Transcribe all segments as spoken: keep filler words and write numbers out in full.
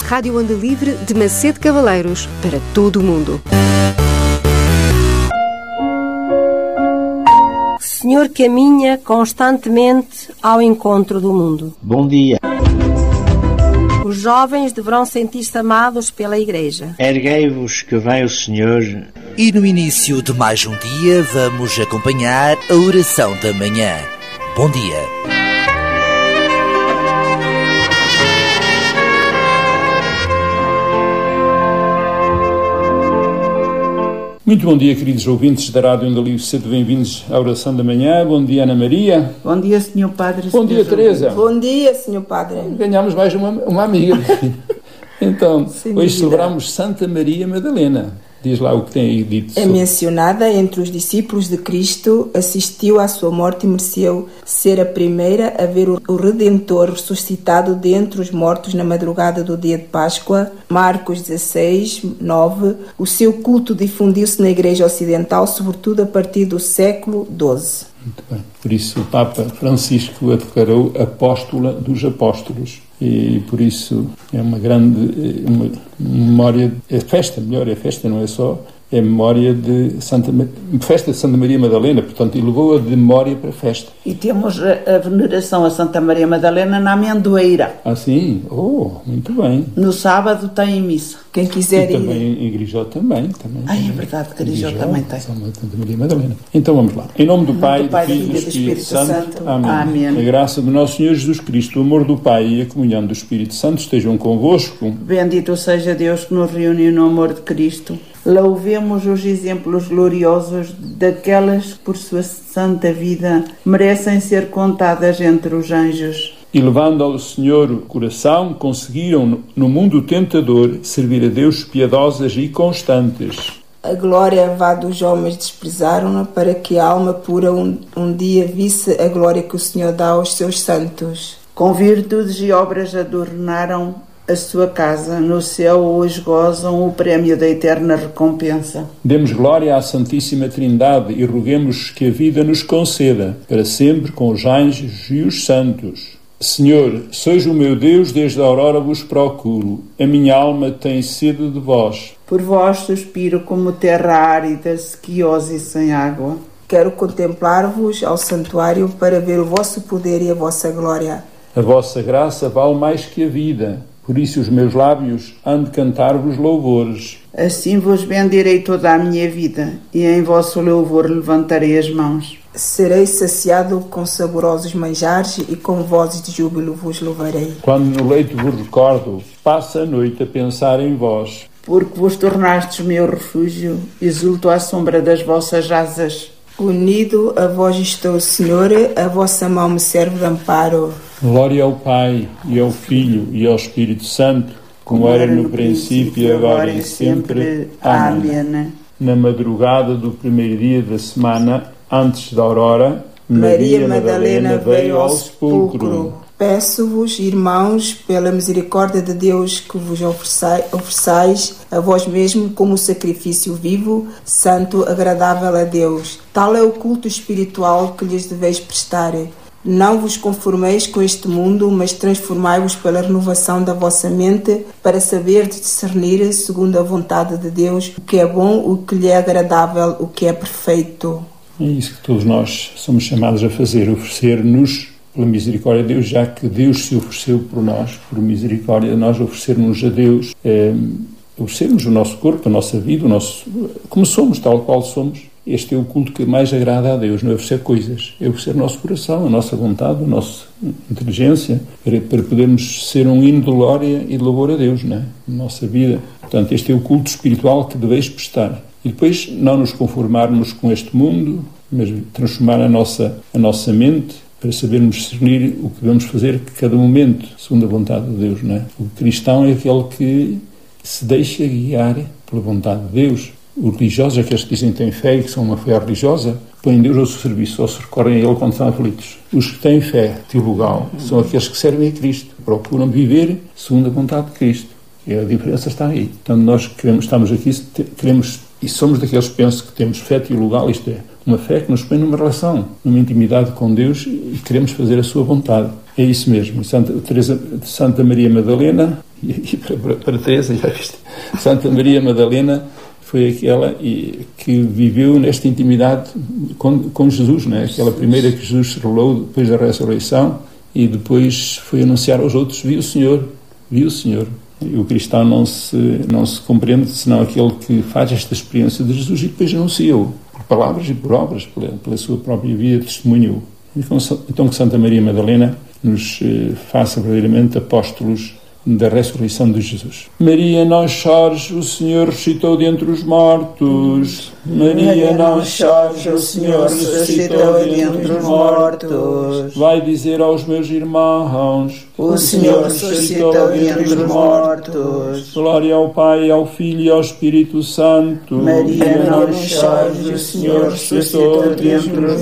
Rádio Onda Livre de Macedo Cavaleiros para todo o mundo. Senhor caminha constantemente ao encontro do mundo. Bom dia. Os jovens deverão sentir-se amados pela Igreja. Erguei-vos que vem o Senhor. E no início de mais um dia vamos acompanhar a oração da manhã. Bom dia. Muito bom dia, queridos ouvintes da Rádio Onda Livre, sejam bem-vindos à oração da manhã. Bom dia, Ana Maria. Bom dia, senhor Padre. Bom dia, Teresa. Bom dia, senhor Padre. Ganhámos mais uma, uma amiga. Então, Sem hoje dúvida. Celebramos Santa Maria Madalena. Diz lá o que tem aí dito. É sobre... mencionada entre os discípulos de Cristo, assistiu à sua morte e mereceu ser a primeira a ver o Redentor ressuscitado dentre os mortos na madrugada do dia de Páscoa. Marcos dezasseis, nove. O seu culto difundiu-se na Igreja Ocidental, sobretudo a partir do século doze. Muito bem. Por isso o Papa Francisco a declarou apóstola dos apóstolos. E por isso é uma grande uma memória, é festa, melhor, é festa, não é só, é memória de Santa festa de Santa Maria Madalena, portanto, elevou-a de memória para festa. E temos a veneração a Santa Maria Madalena na Amendoeira. Ah, sim? Oh, muito bem. No sábado tem missa. Quem quiser e ir. também em Grijó também. também Ai, é verdade, Grijó também tem. Santa Maria Madalena. Então vamos lá. Em nome do Pai, do, do, Pai, do Filho e do Espírito, Espírito Santo. Santo. Amém. Amém. A graça do nosso Senhor Jesus Cristo, o amor do Pai e a comunhão do Espírito Santo estejam convosco. Bendito seja Deus que nos reuniu no amor de Cristo. Louvemos os exemplos gloriosos daquelas que por sua santa vida merecem ser contadas entre os anjos. E levando ao Senhor o coração, conseguiram no mundo tentador servir a Deus piedosas e constantes. A glória vá dos homens desprezaram-na, para que a alma pura um, um dia visse a glória que o Senhor dá aos seus santos. Com virtudes e obras adornaram a sua casa, no céu hoje gozam o prémio da eterna recompensa. Demos glória à Santíssima Trindade e roguemos que a vida nos conceda, para sempre com os anjos e os santos. Senhor, sois o meu Deus, desde a aurora vos procuro. A minha alma tem sede de vós. Por vós suspiro como terra árida, sequiosa e sem água. Quero contemplar-vos ao santuário para ver o vosso poder e a vossa glória. A vossa graça vale mais que a vida. Por isso os meus lábios hão de cantar-vos louvores. Assim vos bendirei toda a minha vida, e em vosso louvor levantarei as mãos. Serei saciado com saborosos manjares, e com vozes de júbilo vos louvarei. Quando no leito vos recordo, passo a noite a pensar em vós. Porque vos tornastes meu refúgio, exulto à sombra das vossas asas. Unido a vós estou, Senhor, a vossa mão me serve de amparo. Glória ao Pai, e ao Filho, e ao Espírito Santo, como, como era no, no princípio, e agora e sempre. Amém. Amém. Na madrugada do primeiro dia da semana, antes da aurora, Maria, Maria Madalena veio ao sepulcro. Peço-vos, irmãos, pela misericórdia de Deus, que vos ofereçais a vós mesmo como sacrifício vivo, santo, agradável a Deus. Tal é o culto espiritual que lhes deveis prestar. Não vos conformeis com este mundo, mas transformai-vos pela renovação da vossa mente, para saber discernir, segundo a vontade de Deus, o que é bom, o que lhe é agradável, o que é perfeito. É isso que todos nós somos chamados a fazer, oferecer-nos pela misericórdia de Deus, já que Deus se ofereceu por nós, por misericórdia, nós oferecermos a Deus, é, oferecermos o nosso corpo, a nossa vida, o nosso, como somos, tal qual somos. Este é o culto que mais agrada a Deus, não é oferecer coisas, é oferecer o nosso coração, a nossa vontade, a nossa inteligência, para, para podermos ser um hino de glória e de louvor a Deus, não é? Na nossa vida. Portanto, este é o culto espiritual que deveis prestar. E depois não nos conformarmos com este mundo, mas transformar a nossa, a nossa mente para sabermos discernir o que devemos fazer a cada momento, segundo a vontade de Deus, não é? O cristão é aquele que se deixa guiar pela vontade de Deus. Os religiosos, aqueles que dizem que têm fé e que são uma fé religiosa, põem Deus ao seu serviço, ou se recorrem a Ele quando estão aflitos. Os que têm fé teologal são aqueles que servem a Cristo, procuram viver segundo a vontade de Cristo. E a diferença está aí. Portanto, nós queremos, estamos aqui, queremos, e somos daqueles que pensam que temos fé teologal, isto é, Uma fé que nos põe numa relação, numa intimidade com Deus e queremos fazer a sua vontade. É isso mesmo. Santa, Teresa, Santa Maria Madalena, e, e para, para, para Teresa, já viste? Santa Maria Madalena foi aquela e, que viveu nesta intimidade com, com Jesus, né? Aquela primeira que Jesus se revelou depois da ressurreição e depois foi anunciar aos outros, viu o Senhor, viu o Senhor. E o cristão não se, não se compreende senão aquele que faz esta experiência de Jesus e depois anuncia-o, por palavras e por obras, pela, pela sua própria vida, testemunhou. Então, então que Santa Maria Madalena nos eh, faça verdadeiramente apóstolos da ressurreição de Jesus. Maria, não chores, o Senhor ressuscitou dentre os mortos. Maria, não chores, o Senhor ressuscitou dentre os mortos. Vai dizer aos meus irmãos, o Senhor ressuscitou dentre os mortos. Glória ao Pai, ao Filho e ao Espírito Santo. Maria, não chores, o Senhor ressuscitou dentre os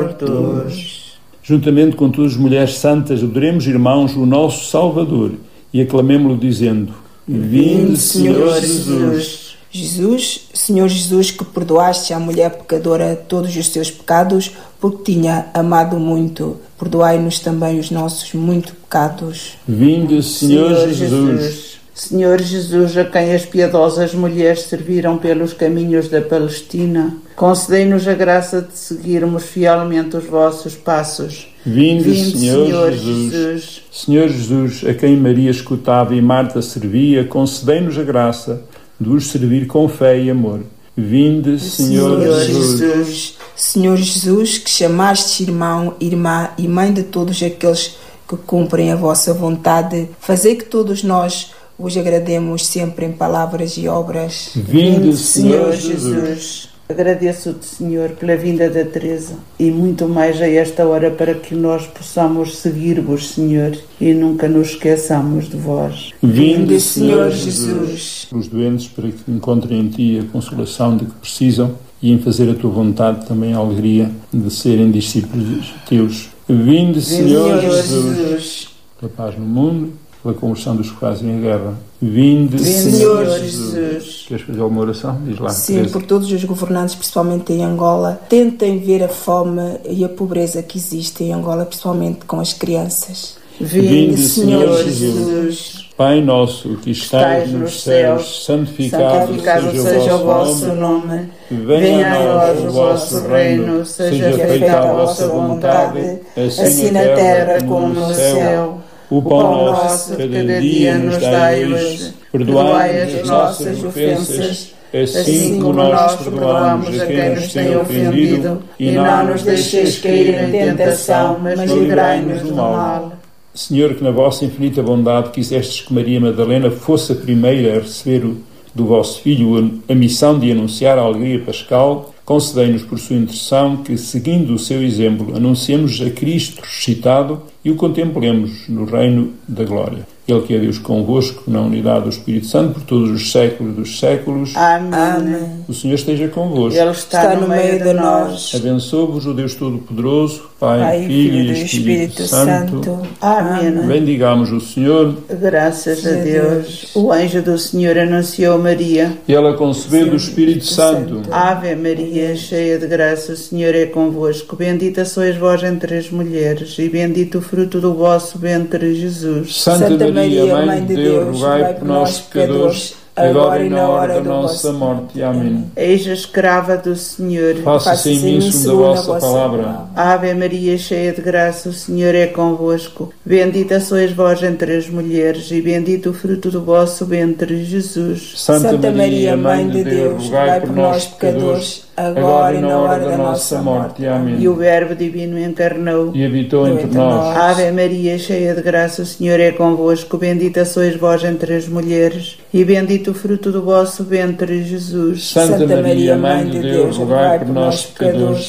mortos. Juntamente com todas as mulheres santas, adoremos, irmãos, o nosso Salvador e aclamemo-lo dizendo: Vinde, Senhor Jesus. Jesus, Senhor Jesus, que perdoaste à mulher pecadora todos os seus pecados, porque tinha amado muito, perdoai-nos também os nossos muitos pecados. Vinde, Senhor, Senhor Jesus. Jesus. Senhor Jesus, a quem as piedosas mulheres serviram pelos caminhos da Palestina, concedei-nos a graça de seguirmos fielmente os vossos passos. Vinde, Vinde Senhor, Senhor Jesus. Jesus. Senhor Jesus, a quem Maria escutava e Marta servia, concedei-nos a graça de os servir com fé e amor. Vinde, Senhor, Senhor Jesus. Jesus. Senhor Jesus, que chamaste irmão, irmã e mãe de todos aqueles que cumprem a vossa vontade, fazei que todos nós vos agrademos sempre em palavras e obras. Vinde, Senhor Jesus. Agradeço-te, Senhor, pela vinda da Teresa e muito mais a esta hora para que nós possamos seguir-vos, Senhor, e nunca nos esqueçamos de vós. Vinde, Senhor Jesus. Os doentes para que encontrem em Ti a consolação de que precisam e em fazer a Tua vontade também a alegria de serem discípulos Teus. Vinde, Senhor, Senhor Jesus. Jesus. Pela paz no mundo, pela conversão dos que fazem a guerra. Vinde, Senhor Senhor Jesus. Jesus. Queres fazer alguma oração? Diz lá. Sim, Teresa. por todos os governantes, principalmente em Angola, tentem ver a fome e a pobreza que existe em Angola, principalmente com as crianças. Vinde, Senhor Senhor Jesus. Pai nosso, que estais nos céus, santificado, santificado seja o vosso nome. nome. Venha a nós o vosso reino, seja feita a vossa vontade, assim na terra como no céu. O pão nosso de cada dia nos dai hoje. Perdoai as nossas ofensas, assim como nós perdoamos a quem nos tem ofendido, e não nos deixeis cair em tentação, mas livrai-nos do mal. Senhor, que na vossa infinita bondade quisestes que Maria Madalena fosse a primeira a receber do vosso Filho a missão de anunciar a alegria pascal, concedei-nos por sua intercessão que, seguindo o seu exemplo, anunciemos a Cristo ressuscitado e o contemplemos no reino da glória. Ele que é Deus convosco, na unidade do Espírito Santo, por todos os séculos dos séculos. Amém. Amém. O Senhor esteja convosco. Ele está, Está no meio de nós. Abençoe-vos o Deus Todo-Poderoso, Pai, Pai, Filho e do Espírito, Santo. Amém. Bendigamos o Senhor. Graças a Deus. O anjo do Senhor anunciou a Maria. E ela concebeu do Espírito Santo. Ave Maria, cheia de graça, o Senhor é convosco. Bendita sois vós entre as mulheres, e bendito o fruto do vosso ventre, Jesus. Santa Maria, Mãe de Deus, rogai por nós, pecadores, agora e na hora da nossa morte. Amém. Eis a escrava do Senhor. Faça-se em mim segundo a vossa palavra. Ave Maria, cheia de graça, o Senhor é convosco. Bendita sois vós entre as mulheres, e bendito o fruto do vosso ventre, Jesus. Santa Maria, Mãe de Deus, rogai por nós, pecadores, agora e na hora da nossa morte. Amém. E o Verbo Divino encarnou E habitou entre nós. Ave Maria, cheia de graça, o Senhor é convosco. Bendita sois vós entre as mulheres, e bendito o fruto do vosso ventre, Jesus. Santa Maria, Mãe de Deus, rogai por nós, pecadores,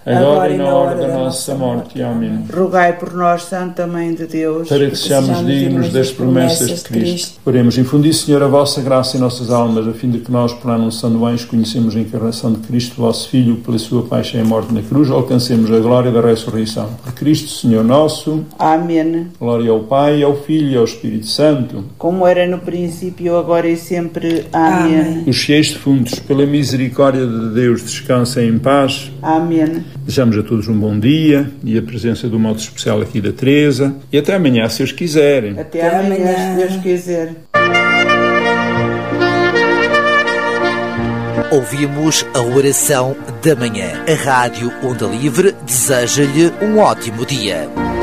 agora e na hora da nossa morte. Amém. Rogai por nós, Santa Mãe de Deus, para que sejamos dignos das promessas de Cristo. Oremos, infundi, Senhor, a vossa graça em nossas almas, a fim de que nós, por anúncio do anjo, conhecemos a encarnação de Cristo, vosso Filho, pela sua paixão e morte na cruz, alcancemos a glória da ressurreição. Por Cristo, Senhor nosso. Amém. Glória ao Pai, ao Filho e ao Espírito Santo. Como era no princípio, agora e sempre. Amém. Amém. Os fiéis defuntos, pela misericórdia de Deus, descansem em paz. Amém. Desejamos a todos um bom dia e a presença do modo especial aqui da Teresa. E até amanhã, se Deus quiserem. Até, até amanhã, amanhã, se Deus quiser. Ouvimos a oração da manhã. A Rádio Onda Livre deseja-lhe um ótimo dia.